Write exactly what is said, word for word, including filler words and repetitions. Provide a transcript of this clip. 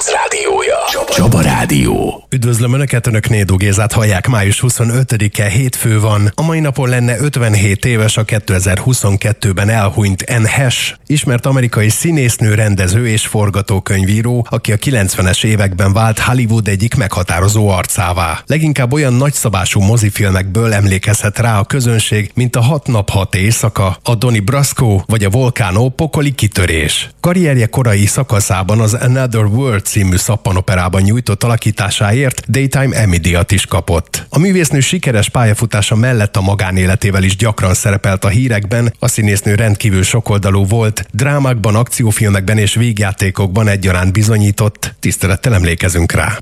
kilencvenkilenc rádiója. Csaba, Csaba Rádió. Üdvözlöm Önöket, Önök Nédó Gézát hallják, május huszonötödike hétfő van. A mai napon lenne ötvenhét éves a kétezer-huszonkettőben elhunyt Anne Heche, ismert amerikai színésznő, rendező és forgatókönyvíró, aki a kilencvenes években vált Hollywood egyik meghatározó arcává. Leginkább olyan nagyszabású mozifilmekből emlékezhet rá a közönség, mint a Hat nap, hat éjszaka, a Donnie Brasco vagy a Volcano pokoli kitörés. Karrierje korai szakaszában az Another World című szappanoperában nyújtott alakításáért Daytime Emmy-díjat is kapott. A művésznő sikeres pályafutása mellett a magánéletével is gyakran szerepelt a hírekben, a színésznő rendkívül sokoldalú volt, drámákban, akciófilmekben és vígjátékokban egyaránt bizonyított, tisztelettel emlékezünk rá.